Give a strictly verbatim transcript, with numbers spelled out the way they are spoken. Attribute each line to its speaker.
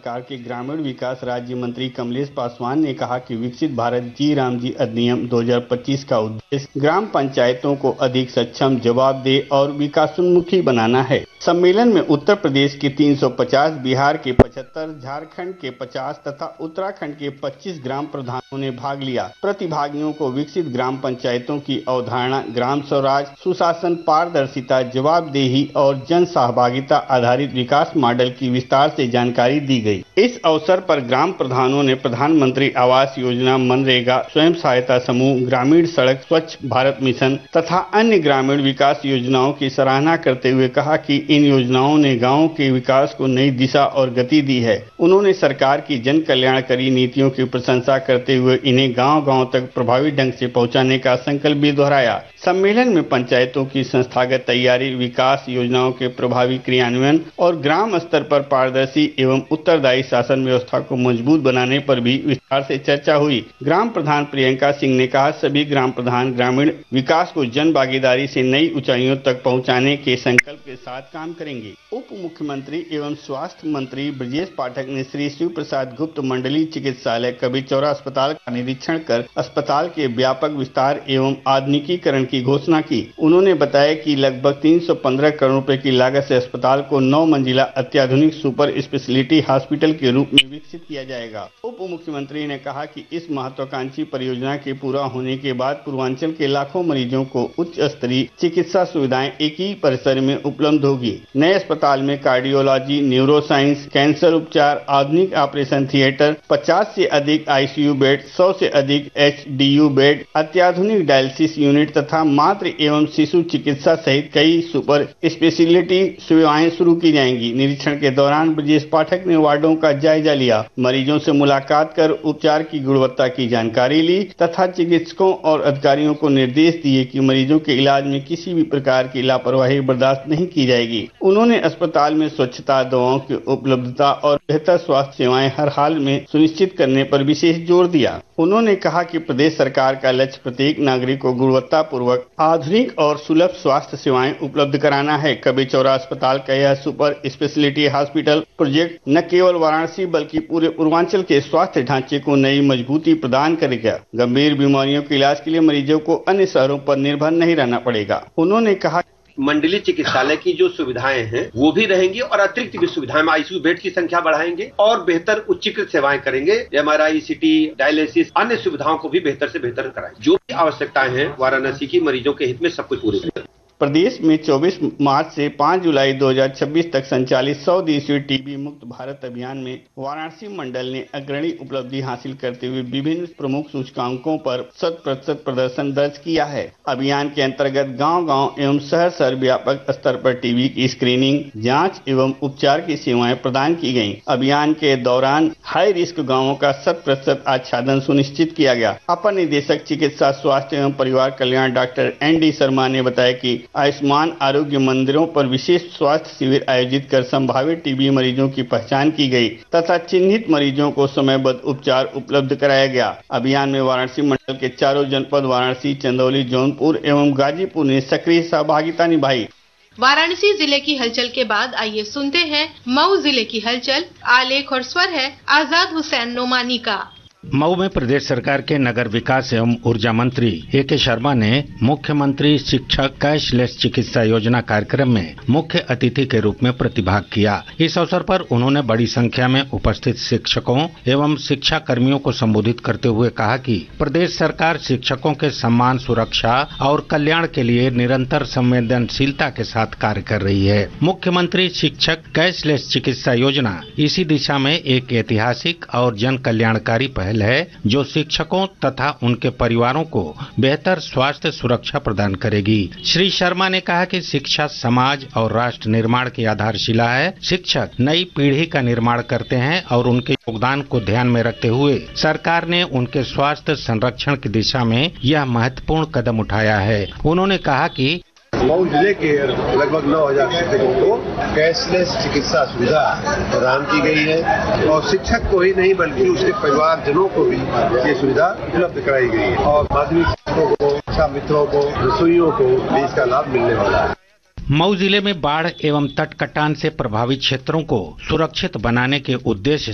Speaker 1: सरकार के ग्रामीण विकास राज्य मंत्री कमलेश पासवान ने कहा कि विकसित भारत जी राम जी अधिनियम दो हज़ार पच्चीस का उद्देश्य ग्राम पंचायतों को अधिक सक्षम, जवाबदेह और विकासोन्मुखी बनाना है। सम्मेलन में उत्तर प्रदेश के तीन सौ पचास, बिहार के पचहत्तर, झारखंड के पचास तथा उत्तराखंड के पच्चीस ग्राम प्रधानों ने भाग लिया। प्रतिभागियों को विकसित ग्राम पंचायतों की अवधारणा, ग्राम स्वराज, सुशासन, पारदर्शिता, जवाबदेही और जन सहभागिता आधारित विकास मॉडल की विस्तार से जानकारी दी गई। इस अवसर पर ग्राम प्रधानों ने प्रधानमंत्री आवास योजना, मनरेगा, स्वयं सहायता समूह, ग्रामीण सड़क, स्वच्छ भारत मिशन तथा अन्य ग्रामीण विकास योजनाओं की सराहना करते हुए कहा कि इन योजनाओं ने गांव के विकास को नई दिशा और गति दी है। उन्होंने सरकार की जन कल्याणकारी नीतियों की प्रशंसा करते हुए इन्हें गांव-गांव तक प्रभावी ढंग से पहुंचाने का संकल्प भी दोहराया। सम्मेलन में पंचायतों की संस्थागत तैयारी, विकास योजनाओं के प्रभावी क्रियान्वयन और ग्राम स्तर पर पारदर्शी एवं उत्तरदायी शासन व्यवस्था को मजबूत बनाने पर भी विस्तार से चर्चा हुई। ग्राम प्रधान प्रियंका सिंह ने कहा, सभी ग्राम प्रधान ग्रामीण विकास को जन भागीदारी से नई ऊंचाइयों तक पहुंचाने के संकल्प के साथ काम करेंगे। उप मुख्यमंत्री एवं स्वास्थ्य मंत्री ब्रजेश पाठक ने श्री शिव प्रसाद गुप्त मंडलीय चिकित्सालय कबीरचौरा अस्पताल का निरीक्षण कर अस्पताल के व्यापक विस्तार एवं आधुनिकीकरण की घोषणा की। उन्होंने बताया कि लगभग तीन सौ पंद्रह करोड़ रुपए की लागत से अस्पताल को नौ मंजिला अत्याधुनिक सुपर स्पेशलिटी हॉस्पिटल के रूप में विकसित किया जाएगा। उप मुख्यमंत्री ने कहा कि इस महत्वाकांक्षी परियोजना के पूरा होने के बाद पूर्वांचल के लाखों मरीजों को उच्च स्तरीय चिकित्सा सुविधाएं एक ही परिसर में उपलब्ध होगी। नए अस्पताल में कार्डियोलॉजी, न्यूरोसाइंस, कैंसर उपचार, आधुनिक ऑपरेशन थिएटर, पचास से अधिक आईसीयू बेड, सौ से अधिक एचडीयू बेड, अत्याधुनिक डायलिसिस यूनिट तथा मातृ एवं शिशु चिकित्सा सहित कई सुपर स्पेशलिटी सेवाएं शुरू की जाएंगी। निरीक्षण के दौरान ब्रजेश पाठक ने वार्डों का जायजा लिया, मरीजों से मुलाकात कर उपचार की गुणवत्ता की जानकारी ली तथा चिकित्सकों और अधिकारियों को निर्देश दिए कि मरीजों के इलाज में किसी भी प्रकार की लापरवाही बर्दाश्त नहीं की जाएगी। उन्होंने अस्पताल में स्वच्छता, दवाओं की उपलब्धता और बेहतर स्वास्थ्य सेवाएं हर हाल में सुनिश्चित करने पर विशेष जोर दिया। उन्होंने कहा कि प्रदेश सरकार का लक्ष्य प्रत्येक नागरिक को गुणवत्ता पूर्वक आधुनिक और सुलभ स्वास्थ्य सेवाएं उपलब्ध कराना है। कबीरचौरा अस्पताल का यह सुपर स्पेशलिटी हॉस्पिटल प्रोजेक्ट न केवल वाराणसी बल्कि पूरे पूर्वांचल के स्वास्थ्य ढांचे को नई मजबूती प्रदान करेगा। गंभीर बीमारियों के इलाज के लिए मरीजों को अन्य शहरों पर निर्भर नहीं रहना पड़ेगा। उन्होंने कहा,
Speaker 2: मंडलीय चिकित्सालय की जो सुविधाएं हैं वो भी रहेंगी और अतिरिक्त भी सुविधाएं में आईसीयू बेड की संख्या बढ़ाएंगे और बेहतर उच्चीकृत सेवाएं करेंगे। एमआरआई, सीटी, डायलिसिस, अन्य सुविधाओं को भी बेहतर से बेहतर कराएंगे। जो भी आवश्यकताएं हैं वाराणसी की मरीजों के हित में सब कुछ पूरी करेंगे।
Speaker 1: प्रदेश में चौबीस मार्च से पाँच जुलाई दो हज़ार छब्बीस तक संचालित सौ दिवसीय टीबी मुक्त भारत अभियान में वाराणसी मंडल ने अग्रणी उपलब्धि हासिल करते हुए विभिन्न प्रमुख सूचकांकों पर शत प्रतिशत प्रदर्शन दर्ज किया है। अभियान के अंतर्गत गांव-गांव एवं शहर शहर व्यापक स्तर पर टीबी की स्क्रीनिंग, जांच एवं उपचार की सेवाएं प्रदान की गयी। अभियान के दौरान हाई रिस्क गाँवों का शत प्रतिशत आच्छादन सुनिश्चित किया गया। अपर निदेशक चिकित्सा स्वास्थ्य एवं परिवार कल्याण डॉक्टर एन डी शर्मा ने बताया कि आयुष्मान आरोग्य मंदिरों पर विशेष स्वास्थ्य शिविर आयोजित कर संभावित टीबी मरीजों की पहचान की गई तथा चिन्हित मरीजों को समयबद्ध उपचार उपलब्ध कराया गया। अभियान में वाराणसी मंडल के चारों जनपद वाराणसी, चंदौली, जौनपुर एवं गाजीपुर ने सक्रिय सहभागिता निभाई।
Speaker 3: वाराणसी जिले की हलचल के बाद आइए सुनते हैं मऊ जिले की हलचल। आलेख और स्वर है आजाद हुसैन नोमानी का।
Speaker 4: मऊ में प्रदेश सरकार के नगर विकास एवं ऊर्जा मंत्री ए के शर्मा ने मुख्यमंत्री शिक्षक कैशलेस चिकित्सा योजना कार्यक्रम में मुख्य अतिथि के रूप में प्रतिभाग किया। इस अवसर पर उन्होंने बड़ी संख्या में उपस्थित शिक्षकों एवं शिक्षा कर्मियों को संबोधित करते हुए कहा कि प्रदेश सरकार शिक्षकों के सम्मान, सुरक्षा और कल्याण के लिए निरंतर संवेदनशीलता के साथ कार्य कर रही है। मुख्यमंत्री शिक्षक कैशलेस चिकित्सा योजना इसी दिशा में एक ऐतिहासिक और जन कल्याणकारी पहल है जो शिक्षकों तथा उनके परिवारों को बेहतर स्वास्थ्य सुरक्षा प्रदान करेगी। श्री शर्मा ने कहा कि शिक्षा समाज और राष्ट्र निर्माण की आधारशिला है। शिक्षक नई पीढ़ी का निर्माण करते हैं और उनके योगदान को ध्यान में रखते हुए सरकार ने उनके स्वास्थ्य संरक्षण की दिशा में यह महत्वपूर्ण कदम उठाया है। उन्होंने कहा कि
Speaker 5: मऊ जिले के लगभग नौ हजार शिक्षकों को कैशलेस चिकित्सा सुविधा प्रदान की गई है और शिक्षक को ही नहीं बल्कि उसके परिवारजनों को भी ये सुविधा उपलब्ध कराई गई है और माध्यमिक शिक्षकों को, शिक्षा मित्रों को, रसोइयों को भी इसका लाभ मिलने वाला है।
Speaker 4: मऊ जिले में बाढ़ एवं तट कटान से प्रभावित क्षेत्रों को सुरक्षित बनाने के उद्देश्य